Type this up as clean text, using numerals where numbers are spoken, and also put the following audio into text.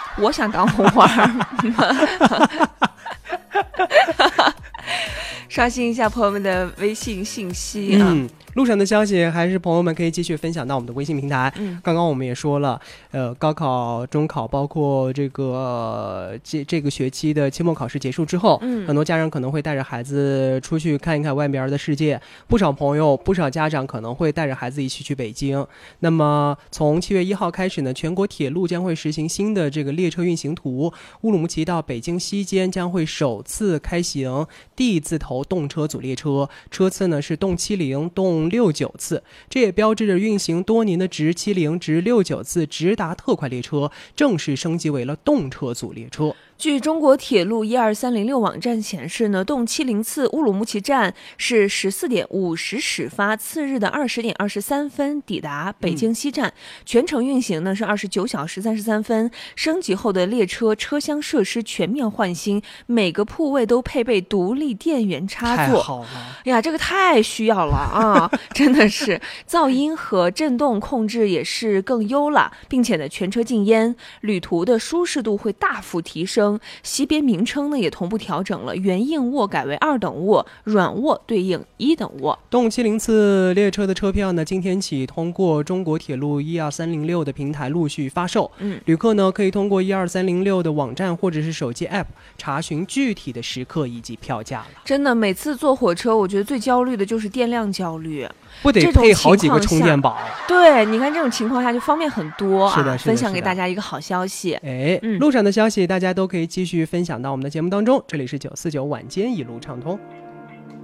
我想当红花刷新一下朋友们的微信信息啊。 路上的消息还是朋友们可以继续分享到我们的微信平台。刚刚我们也说了，高考、中考，包括这个学期的期末考试结束之后，很多家长可能会带着孩子出去看一看外边的世界。不少朋友、不少家长可能会带着孩子一起去北京。那么从7月1号开始呢，全国铁路将会实行新的这个列车运行图，乌鲁木齐到北京西间将会首次开行 D 字头动车组列车，车次呢是动70、动69次，这也标志着运行多年的直70、直69次直达特快列车正式升级为了动车组列车。 据中国铁路12306网站显示呢，动70次乌鲁木齐站是14点50始发，次日的20点23分抵达北京西站，全程运行呢是29小时33分。升级后的列车车厢设施全面换新，每个铺位都配备独立电源插座。 太好了呀，这个太需要了啊！真的是噪音和震动控制也是更优了，并且呢全车禁烟，旅途的舒适度会大幅提升。席别名称呢也同步调整了，原硬卧改为2等卧，软卧对应1等卧。 动70次列车的车票呢，今天起通过中国铁路12306的平台陆续发售。旅客呢可以通过12306的网站或者是手机 App 查询具体的时刻以及票价了。 真的，每次坐火车，我觉得最焦虑的就是电量焦虑， 不得配好几个充电宝。 对，你看这种情况下就方便很多啊。 是的， 分享给大家一个好消息。 路上的消息大家都可以继续分享到我们的节目当中。这里是949晚间一路畅通。